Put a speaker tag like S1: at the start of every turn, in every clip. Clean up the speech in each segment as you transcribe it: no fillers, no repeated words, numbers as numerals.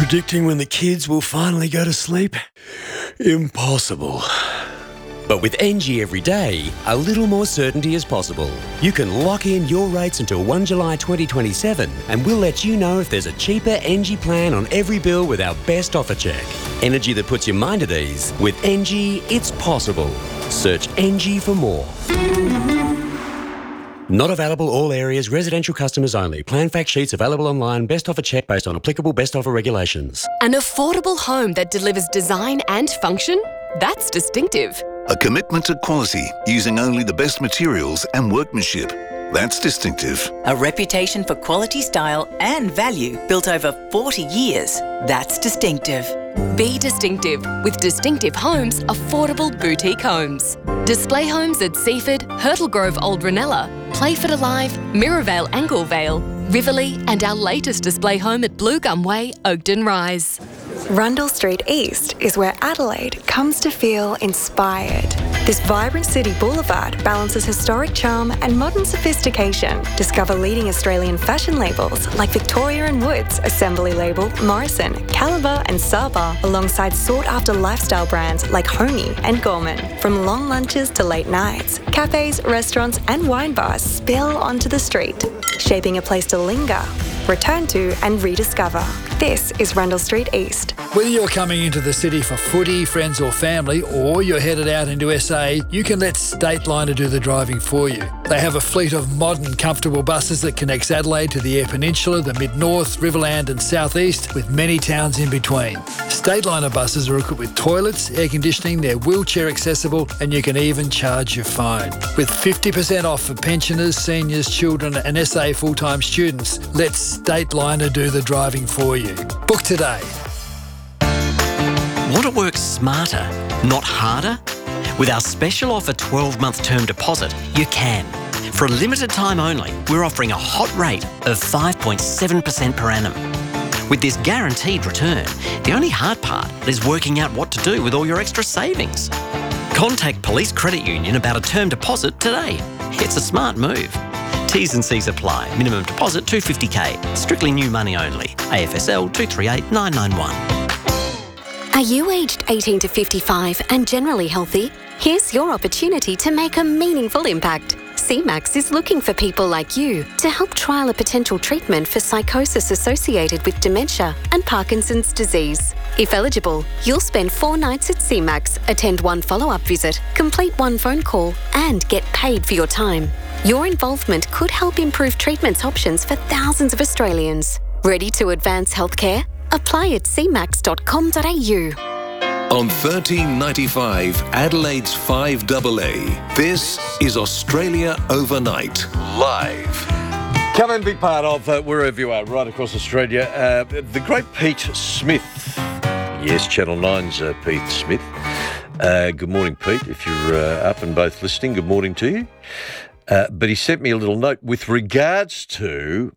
S1: Predicting when the kids will finally go to sleep? Impossible.
S2: But with NG every day, a little more certainty is possible. You can lock in your rates until 1 July 2027 and we'll let you know if there's a cheaper NG plan on every bill with our best offer check. Energy that puts your mind at ease. With NG, it's possible. Search NG for more. Not available all areas, residential customers only. Plan fact sheets available online. Best offer check based on applicable best offer regulations.
S3: An affordable home that delivers design and function? That's distinctive.
S4: A commitment to quality, using only the best materials and workmanship. That's distinctive.
S5: A reputation for quality, style and value built over 40 years. That's distinctive.
S3: Be distinctive with Distinctive Homes, affordable boutique homes. Display homes at Seaford, Hurtle Grove Old Ranella, Playford Alive, Mirrorvale Anglevale, Riverlea and our latest display home at Blue Gum Way, Oakden Rise.
S6: Rundle Street East is where Adelaide comes to feel inspired. This vibrant city boulevard balances historic charm and modern sophistication. Discover leading Australian fashion labels like Victoria & Woods, Assembly Label, Morrison, Caliber and Saba, alongside sought-after lifestyle brands like Honey and Gorman. From long lunches to late nights, cafes, restaurants and wine bars spill onto the street, shaping a place to linger, return to and rediscover. This is Rundle Street East.
S7: Whether you're coming into the city for footy, friends or family, or you're headed out into SA, you can let Stateliner do the driving for you. They have a fleet of modern, comfortable buses that connects Adelaide to the Eyre Peninsula, the Mid-North, Riverland and South East, with many towns in between. Stateliner buses are equipped with toilets, air conditioning, they're wheelchair accessible, and you can even charge your phone. With 50% off for pensioners, seniors, children and SA full-time students, let Stateliner do the driving for you. Book today.
S8: Want to work smarter, not harder? With our special offer 12-month term deposit, you can. For a limited time only, we're offering a hot rate of 5.7% per annum. With this guaranteed return, the only hard part is working out what to do with all your extra savings. Contact Police Credit Union about a term deposit today. It's a smart move. T's and C's apply. Minimum deposit $250K. Strictly new money only. AFSL 238991.
S3: Are you aged 18 to 55 and generally healthy? Here's your opportunity to make a meaningful impact. CMAX is looking for people like you to help trial a potential treatment for psychosis associated with dementia and Parkinson's disease. If eligible, you'll spend 4 nights at CMAX, attend 1 follow-up visit, complete 1 phone call, and get paid for your time. Your involvement could help improve treatment options for thousands of Australians. Ready to advance healthcare? Apply at cmax.com.au.
S4: On 1395 Adelaide's 5AA, this is Australia Overnight, live.
S9: Come and be part of wherever you are, right across Australia. The great Pete Smith. Yes, Channel 9's Pete Smith. Good morning, Pete. If you're up and both listening, good morning to you. But he sent me a little note with regards to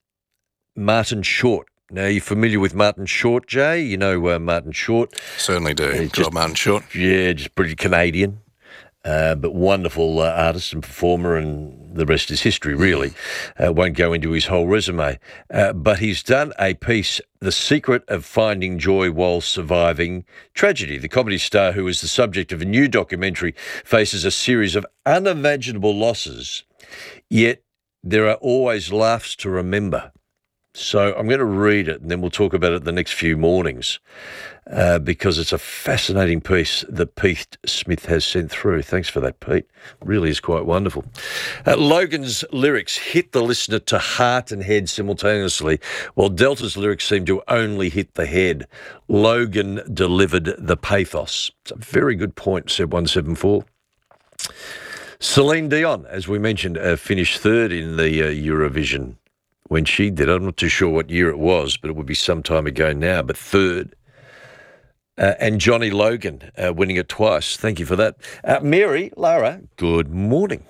S9: Martin Short. Now, you're familiar with Martin Short, Jay? You know Martin Short.
S4: Certainly do. Just Martin Short.
S9: Yeah, just pretty Canadian, but wonderful artist and performer, and the rest is history, really. Won't go into his whole resume. But he's done a piece, The Secret of Finding Joy While Surviving Tragedy. The comedy star, who is the subject of a new documentary, faces a series of unimaginable losses, yet there are always laughs to remember. So I'm going to read it and then we'll talk about it the next few mornings because it's a fascinating piece that Pete Smith has sent through. Thanks for that, Pete. Really is quite wonderful. Logan's lyrics hit the listener to heart and head simultaneously, while Delta's lyrics seem to only hit the head. Logan delivered the pathos. It's a very good point, said 174. Celine Dion, as we mentioned, finished third in the Eurovision when she did. I'm not too sure what year it was, but it would be some time ago now, but third. And Johnny Logan winning it twice. Thank you for that. Mary, Lara, good morning.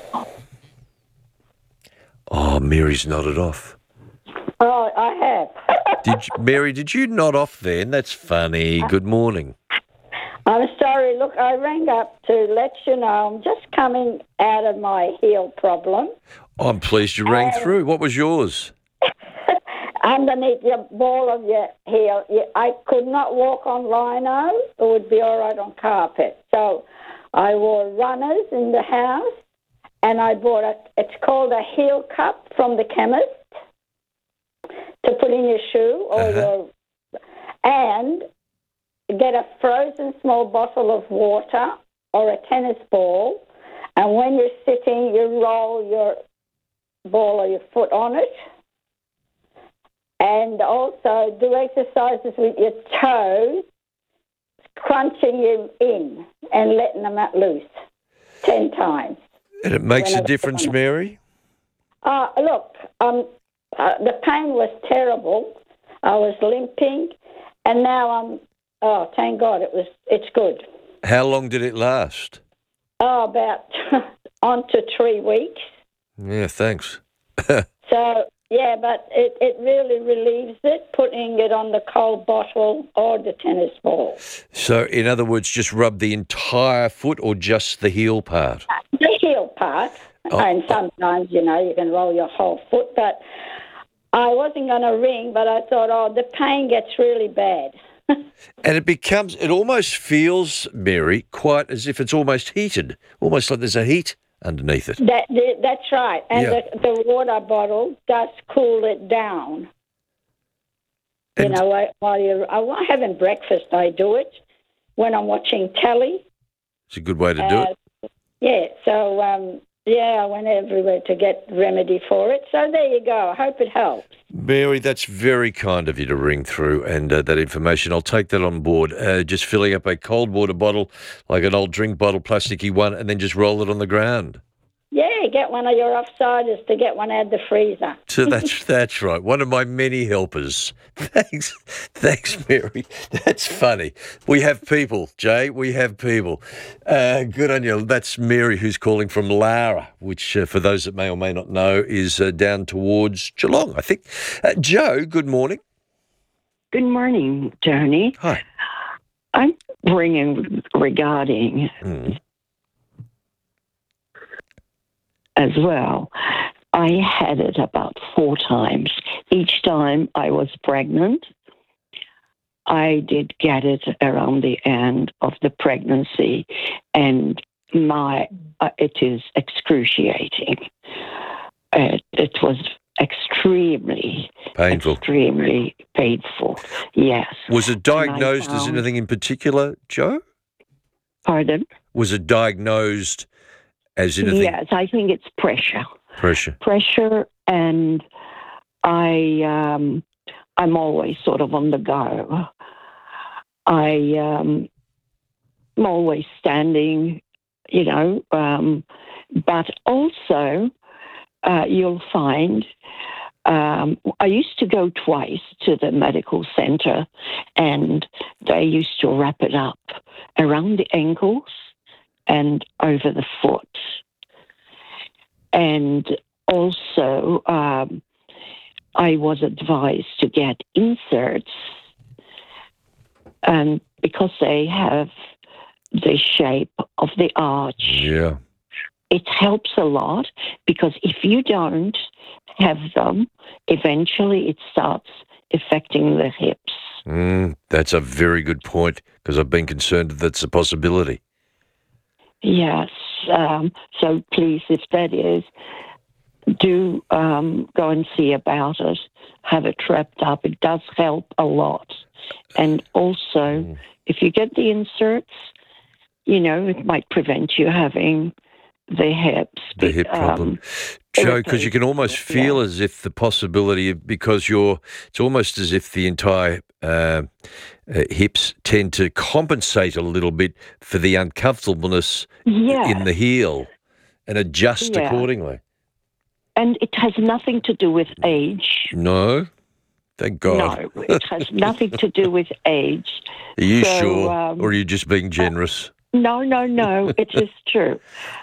S9: Oh, Mary's nodded off.
S10: Oh, I have.
S9: Mary, did you nod off then? That's funny. Good morning.
S10: I'm sorry. Look, I rang up to let you know I'm just coming out of my heel problem.
S9: I'm pleased you rang through. What was yours?
S10: underneath your ball of your heel. I could not walk on lino. It would be all right on carpet. So I wore runners in the house, and I bought it's called a heel cup from the chemist to put in your shoe or and get a frozen small bottle of water or a tennis ball, and when you're sitting, you roll your ball or your foot on it, and also do exercises with your toes, crunching them in and letting them loose 10 times.
S9: And it makes a difference, Mary?
S10: Look, the pain was terrible. I was limping, and now thank God, it's good.
S9: How long did it last?
S10: About on to 3 weeks.
S9: Yeah, thanks.
S10: So, yeah, but it really relieves it, putting it on the cold bottle or the tennis ball.
S9: So, in other words, just rub the entire foot or just the heel part?
S10: The heel part. And sometimes, you can roll your whole foot. But I wasn't going to ring, but I thought, the pain gets really bad.
S9: And it almost feels, Mary, quite as if it's almost heated, almost like there's a heat underneath it.
S10: That's right. And the water bottle does cool it down. And while you're having breakfast, I do it. When I'm watching telly.
S9: It's a good way to do it.
S10: Yeah, so, I went everywhere to get remedy for it. So there you go. I hope it helps.
S9: Mary, that's very kind of you to ring through and that information. I'll take that on board. Just filling up a cold water bottle, like an old drink bottle, plasticky one, and then just roll it on the ground. Yeah,
S10: get one of your offsiders to get one out of the freezer.
S9: So that's right. One of my many helpers. Thanks, Mary. That's funny. We have people, Jay. We have people. Good on you. That's Mary, who's calling from Lara, which, for those that may or may not know, is down towards Geelong, I think. Joe, good morning.
S11: Good morning, Tony.
S9: Hi.
S11: I'm ringing regarding... as well. I had it about 4 times. Each time I was pregnant. I did get it around the end of the pregnancy, and it is excruciating. It was extremely
S9: painful.
S11: Extremely painful, yes.
S9: Was it diagnosed as anything in particular, Joe?
S11: Pardon?
S9: Was it diagnosed as anything?
S11: Yes, I think it's pressure. Pressure, and I'm always sort of on the go. I'm always standing, but also you'll find I used to go twice to the medical centre, and they used to wrap it up around the ankles and over the foot. And also, I was advised to get inserts, and because they have the shape of the arch, it helps a lot, because if you don't have them, eventually it starts affecting the hips.
S9: That's a very good point, because I've been concerned that that's a possibility.
S11: Yes. So please, if that is, do go and see about it. Have it wrapped up. It does help a lot. And also, if you get the inserts, it might prevent you having the hips.
S9: The hip problem. Joe, because you can almost feel as if the possibility, because it's almost as if the entire hips tend to compensate a little bit for the uncomfortableness in the heel and adjust accordingly.
S11: And it has nothing to do with age.
S9: No? Thank God.
S11: No, it has nothing to do with age.
S9: Are you sure? Or are you just being generous?
S11: No. It is true.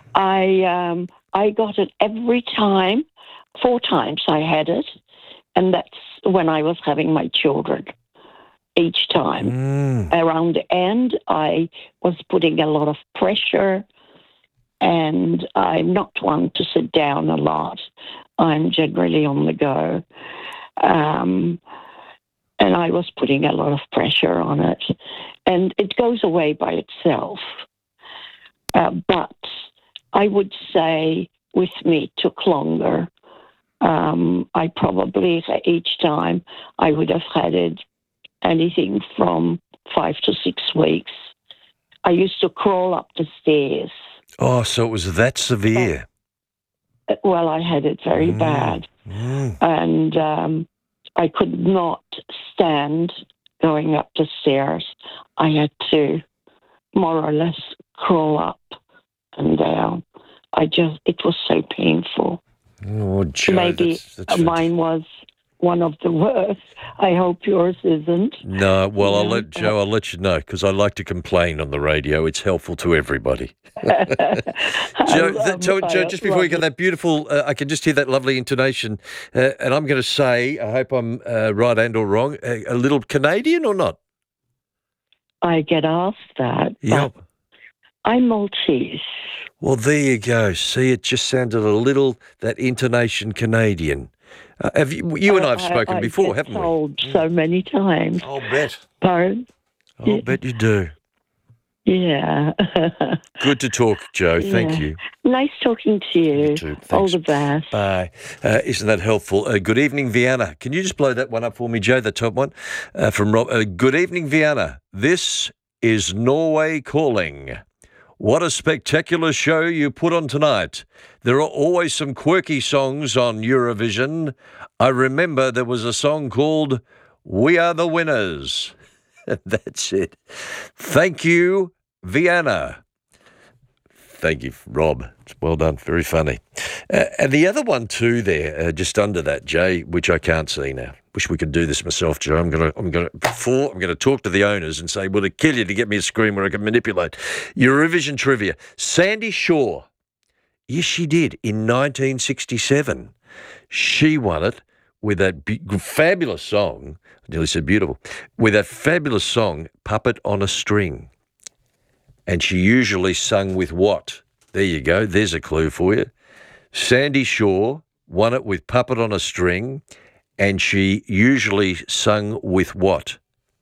S11: I got it every time. 4 times I had it. And that's when I was having my children. Each time. Around the end, I was putting a lot of pressure, and I'm not one to sit down a lot. I'm generally on the go. And I was putting a lot of pressure on it. And it goes away by itself. But I would say with me it took longer. I probably, each time, I would have had it anything from 5 to 6 weeks. I used to crawl up the stairs.
S9: Oh, so it was that severe?
S11: Well, I had it very bad. And I could not stand going up the stairs. I had to more or less crawl up and down. It was so painful.
S9: Oh, Jo,
S11: maybe
S9: that's
S11: mine was one of the worst. I hope yours isn't.
S9: No, well, I'll let you know, because I like to complain on the radio. It's helpful to everybody. Jo, just before you go, that beautiful, I can just hear that lovely intonation, and I'm going to say, I hope I'm right and or wrong, a little Canadian or not?
S11: I get asked that.
S9: Yep.
S11: I'm Maltese.
S9: Well, there you go. See, it just sounded a little, that intonation Canadian. Have you and I have spoken before, haven't we?
S11: Told so many times.
S9: I'll bet.
S11: Pardon?
S9: I'll bet you do.
S11: Yeah.
S9: Good to talk, Jo. Thank you.
S11: Nice talking to you.
S9: You too. Thanks.
S11: All the best.
S9: Bye. Isn't that helpful? Good evening, Vienna. Can you just blow that one up for me, Jo, the top one? From Rob. Good evening, Vienna. This is Norway Calling. What a spectacular show you put on tonight. There are always some quirky songs on Eurovision. I remember there was a song called We Are the Winners. That's it. Thank you, Vienna. Thank you, Rob. Well done. Very funny. And the other one too there, just under that, Jay, which I can't see now. Wish we could do this myself, Joe. I'm going to talk to the owners and say, will it kill you to get me a screen where I can manipulate? Eurovision trivia. Sandy Shaw. Yes, she did. In 1967. She won it with that fabulous song. I nearly said beautiful. With that fabulous song, Puppet on a String. And she usually sung with what? There you go. There's a clue for you. Sandy Shaw won it with Puppet on a String. And she usually sung with what?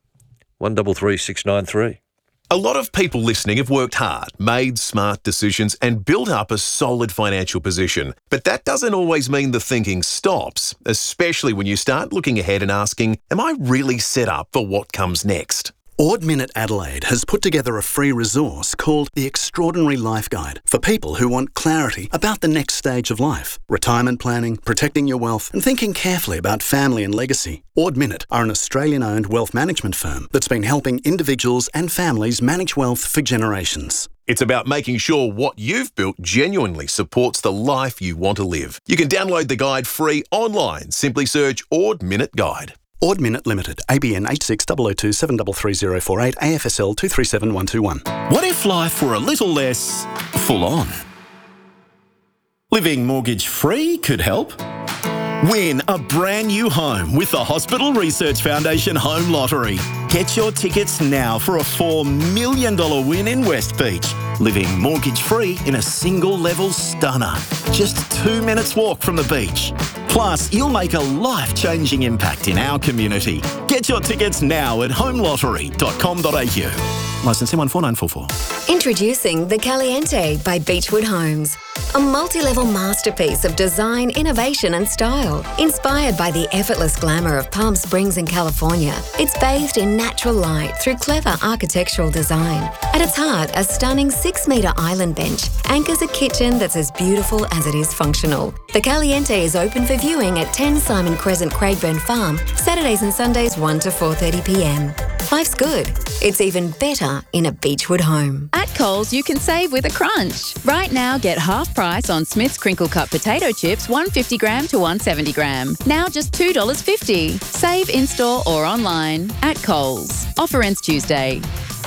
S9: 133693.
S12: A lot of people listening have worked hard, made smart decisions, and built up a solid financial position. But that doesn't always mean the thinking stops, especially when you start looking ahead and asking, am I really set up for what comes next?
S13: Ord Minnett Adelaide has put together a free resource called The Extraordinary Life Guide for people who want clarity about the next stage of life, retirement planning, protecting your wealth, and thinking carefully about family and legacy. Ord Minnett are an Australian-owned wealth management firm that's been helping individuals and families manage wealth for generations.
S12: It's about making sure what you've built genuinely supports the life you want to live. You can download the guide free online. Simply search Ord Minnett Guide.
S13: Ord Minnett Limited, ABN 860027 733 AFSL 237121.
S14: What if life were a little less full on? Living mortgage-free could help. Win a brand new home with the Hospital Research Foundation Home Lottery. Get your tickets now for a $4 million win in West Beach. Living mortgage-free in a single-level stunner. Just 2 minutes walk from the beach. Plus, you'll make a life-changing impact in our community. Get your tickets now at homelottery.com.au. Licence M14944.
S3: Introducing The Caliente by Beechwood Homes. A multi-level masterpiece of design, innovation and style. Inspired by the effortless glamour of Palm Springs in California, it's bathed in natural light through clever architectural design. At its heart, a stunning 6-metre island bench anchors a kitchen that's as beautiful as it is functional. The Caliente is open for viewing at 10 Simon Crescent, Craigburn Farm, Saturdays and Sundays 1 to 4:30pm. Life's good. It's even better in a Beechwood home.
S15: At Coles, you can save with a crunch. Right now, get half price on Smith's Crinkle Cut potato chips, 150 gram to 170 gram. Now just $2.50. Save in-store or online at Coles. Offer ends Tuesday.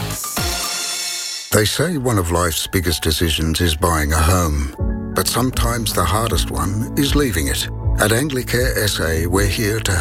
S16: They say one of life's biggest decisions is buying a home. But sometimes the hardest one is leaving it. At Anglicare SA, we're here to